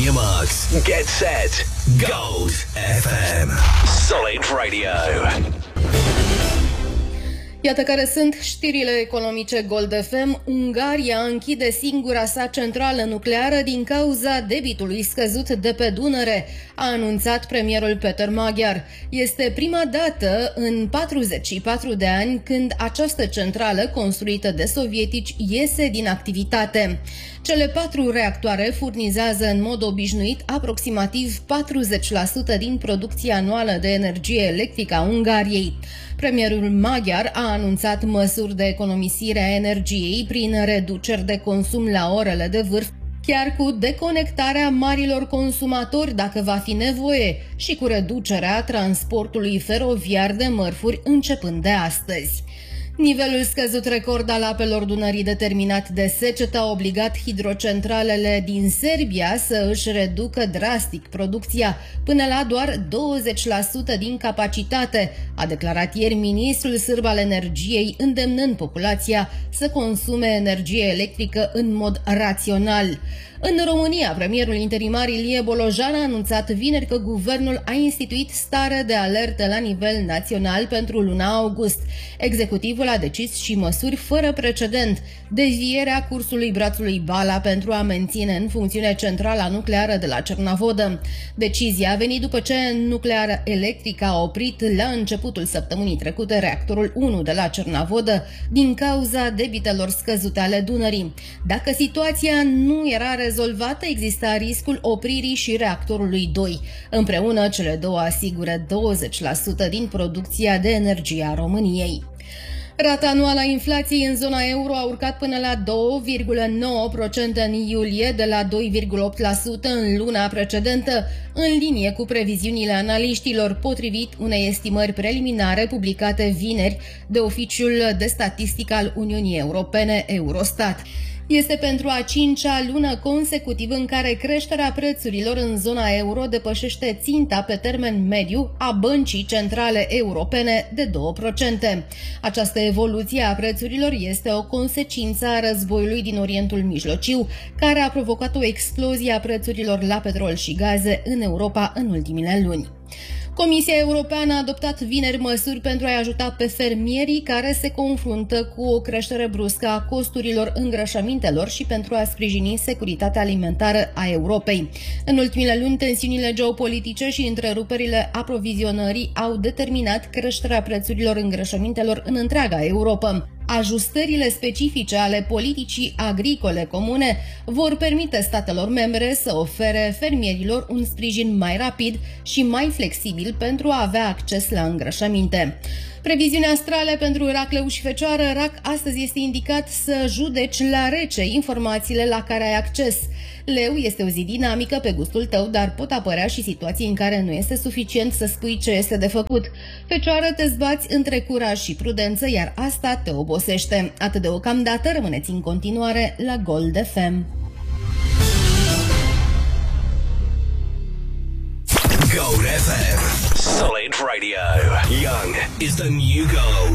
your marks. Get set. Gold FM. Solid Radio. Iată care sunt știrile economice Gold FM. Ungaria închide singura sa centrală nucleară din cauza debitului scăzut de pe Dunăre, a anunțat premierul Peter Magyar. Este prima dată în 44 de ani când această centrală, construită de sovietici, iese din activitate. Cele 4 reactoare furnizează în mod obișnuit aproximativ 40% din producția anuală de energie electrică a Ungariei. Premierul maghiar a anunțat măsuri de economisire a energiei prin reduceri de consum la orele de vârf, chiar cu deconectarea marilor consumatori dacă va fi nevoie și cu reducerea transportului feroviar de mărfuri începând de astăzi. Nivelul scăzut record al apelor Dunării determinat de secetă a obligat hidrocentralele din Serbia să își reducă drastic producția până la doar 20% din capacitate, a declarat ieri ministrul sârb al energiei, îndemnând populația să consume energie electrică în mod rațional. În România, premierul interimar Ilie Bolojan a anunțat vineri că guvernul a instituit stare de alertă la nivel național pentru luna august. Executivul a decis și măsuri fără precedent: devierea cursului brațului Bala pentru a menține în funcțiune centrala nucleară de la Cernavodă. Decizia a venit după ce Nuclear Electric a oprit la începutul săptămânii trecute reactorul 1 de la Cernavodă din cauza debitelor scăzute ale Dunării. Dacă situația nu era rezolvată, exista riscul opririi și reactorului 2. Împreună, cele două asigură 20% din producția de energie a României. Rata anuală a inflației în zona euro a urcat până la 2,9% în iulie, de la 2,8% în luna precedentă, în linie cu previziunile analiștilor, potrivit unei estimări preliminare publicate vineri de Oficiul de Statistică al Uniunii Europene, Eurostat. Este pentru a 5-a lună consecutivă în care creșterea prețurilor în zona euro depășește ținta pe termen mediu a Băncii Centrale Europene de 2%. Această evoluție a prețurilor este o consecință a războiului din Orientul Mijlociu, care a provocat o explozie a prețurilor la petrol și gaze în Europa în ultimele luni. Comisia Europeană a adoptat vineri măsuri pentru a-i ajuta pe fermierii care se confruntă cu o creștere bruscă a costurilor îngrășămintelor și pentru a sprijini securitatea alimentară a Europei. În ultimele luni, tensiunile geopolitice și întreruperile aprovizionării au determinat creșterea prețurilor îngrășămintelor în întreaga Europa. Ajustările specifice ale politicii agricole comune vor permite statelor membre să ofere fermierilor un sprijin mai rapid și mai flexibil pentru a avea acces la îngrășăminte. Previziunea astrale pentru Rac, Leu și Fecioară. Rac, astăzi este indicat să judeci la rece informațiile la care ai acces. Leu, este o zi dinamică pe gustul tău, dar pot apărea și situații în care nu este suficient să spui ce este de făcut. Fecioară, te zbați între curaj și prudență, iar asta te obosește. Atât deocamdată, rămâneți în continuare la Gold FM. Gold FM. Solid Radio. Young is the new gold.